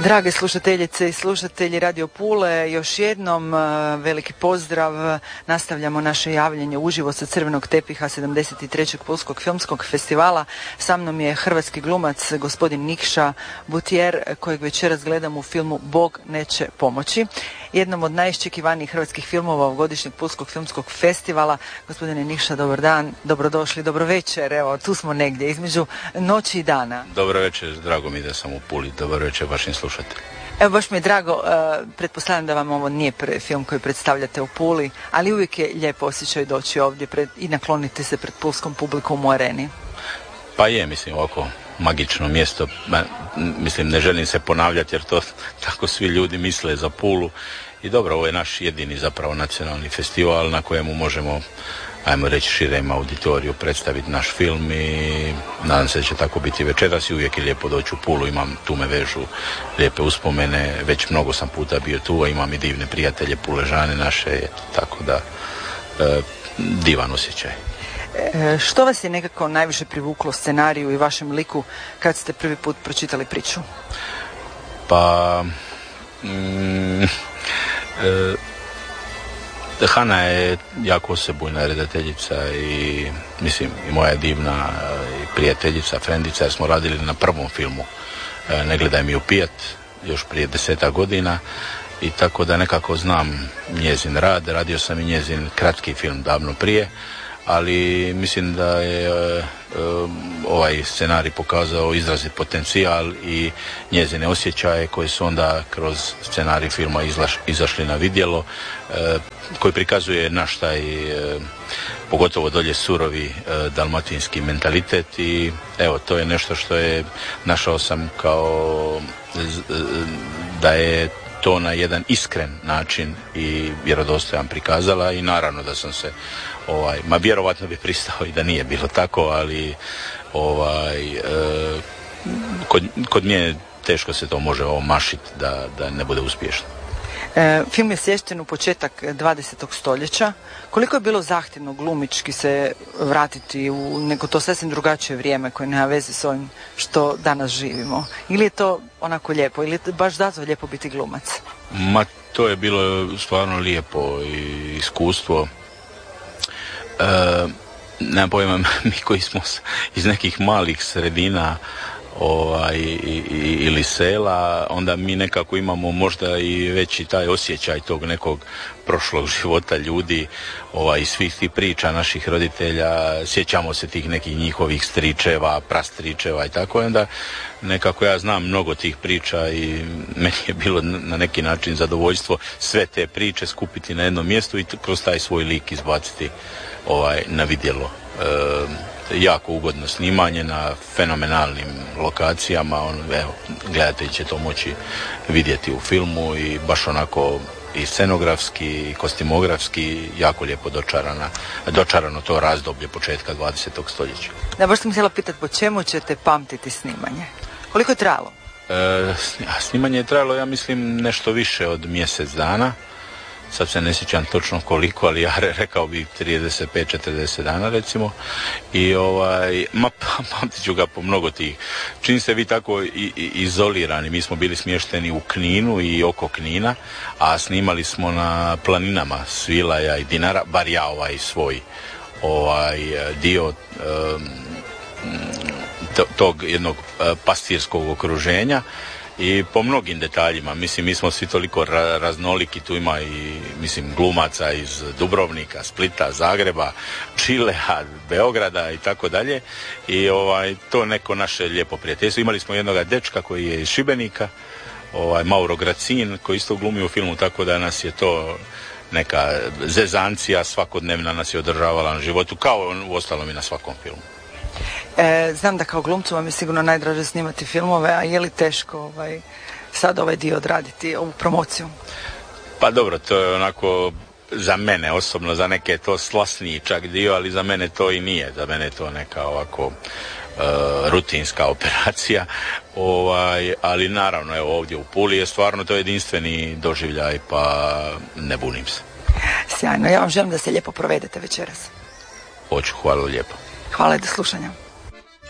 Drage slušateljice i slušatelji Radio Pule, još jednom veliki pozdrav. Nastavljamo naše javljanje uživo sa crvenog tepiha 73. Pulskog filmskog festivala. Sa mnom je hrvatski glumac gospodin Nikša Butjer, kojeg večeras gledamo u filmu Bog neće pomoći, jednom od najiščekivanijih hrvatskih filmova ovogodišnjeg Pulskog filmskog festivala. Gospodine Nikša, dobar dan, dobrodošli, dobro večer. Evo, tu smo negdje između noći i dana. Dobro večer, drago mi da sam u Puli. Dobro večer vašim slušateljima. Evo, baš mi je drago, pretpostavljam da vam ovo nije prvi film koji predstavljate u Puli, ali uvijek je lijep osjećaj doći ovdje i nakloniti se pred pulskom publikom u areni. Pa je, mislim, ovako magično mjesto. Mislim, ne želim se ponavljati jer to tako svi ljudi misle za Pulu. I dobro, ovo je naš jedini zapravo nacionalni festival na kojemu možemo, ajmo reći, širem auditoriju predstaviti naš film i nadam se da će tako biti večeras i uvijek je lijepo doći u Pulu, imam tu me vežu lijepe uspomene, već mnogo sam puta bio tu, a imam i divne prijatelje Puležane naše, tako da divan osjećaj. Što vas je nekako najviše privuklo scenariju i vašem liku kad ste prvi put pročitali priču? Pa Hana je jako osebujna redateljica i mislim i moja divna prijateljica, frendica, jer smo radili na prvom filmu Ne gledaj mi u pijet još prije 10 godina i tako da nekako znam njezin rad. Radio sam i njezin kratki film davno prije, ali mislim da je ovaj scenarij pokazao izrazit potencijal i njezine osjećaje koji su onda kroz scenarij filma izašli na vidjelo, koji prikazuje naš taj pogotovo dolje surovi dalmatinski mentalitet i evo, to je nešto što je našao sam kao da je to na jedan iskren način i vjerodostojan prikazala i naravno da sam se vjerovatno bi pristao i da nije bilo tako, ali kod nje teško se to može omašiti da ne bude uspješno. Film je smješten u početak 20. stoljeća. Koliko je bilo zahtjevno glumički se vratiti u neko to sasvim drugačije vrijeme koje nema veze s ovim što danas živimo? Ili je to onako lijepo? Ili je baš zato lijepo biti glumac? Ma, to je bilo stvarno lijepo i iskustvo. Nemam pojma, mi koji smo iz nekih malih sredina ili sela, onda mi nekako imamo možda i veći taj osjećaj tog nekog prošlog života ljudi, iz svih tih priča naših roditelja, sjećamo se tih nekih njihovih stričeva, prastričeva i tako, onda nekako ja znam mnogo tih priča i meni je bilo na neki način zadovoljstvo sve te priče skupiti na jednom mjestu i kroz taj svoj lik izbaciti na vidjelo. Jako ugodno snimanje na fenomenalnim lokacijama, evo, gledatelji će to moći vidjeti u filmu i baš onako i scenografski i kostimografski jako lijepo dočarano to razdoblje početka 20. stoljeća. Da, baš sam htjela pitati po čemu ćete pamtiti snimanje? Koliko je trajalo? Snimanje je trajalo, ja mislim, nešto više od mjesec dana. Sad se ne sjećam točno koliko, ali ja rekao bih 35-40 dana recimo. I pamtit ću ga po mnogo tih. Čini se vi tako izolirani. Mi smo bili smješteni u Kninu i oko Knina, a snimali smo na planinama Svilaja i Dinara, bar ja svoj dio tog jednog pastirskog okruženja. I po mnogim detaljima, mislim, mi smo svi toliko raznoliki, tu ima i, mislim, glumaca iz Dubrovnika, Splita, Zagreba, Čilea, Beograda i tako dalje. I to neko naše lijepo prijateljstvo. Imali smo jednog dečka koji je iz Šibenika, Mauro Gracin, koji isto glumi u filmu, tako da nas je to neka zezancija svakodnevna nas je održavala na životu, kao u ostalom i na svakom filmu. Znam da kao glumcu vam je sigurno najdraže snimati filmove, a je li teško sad ovaj dio odraditi, ovu promociju? Pa dobro, to je onako za mene osobno, za neke je to slasniji čak dio, ali za mene to i nije. Za mene je to neka ovako rutinska operacija, ali naravno evo ovdje u Puli je stvarno to jedinstveni doživljaj, pa ne bunim se. Sjajno, ja vam želim da se lijepo provedete večeras. Hoću, hvala lijepo. Hvala i do slušanja.